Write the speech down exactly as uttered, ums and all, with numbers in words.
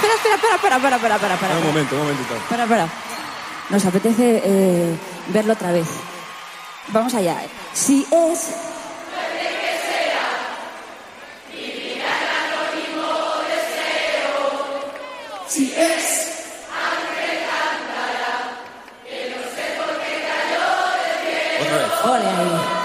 espera, espera, espera, espera, espera, espera, espera, espera. Un momento, un momentito. Espera, espera. Nos apetece eh, verlo otra vez. Vamos allá. Si es... Si es... Otra vez. Ole ahí.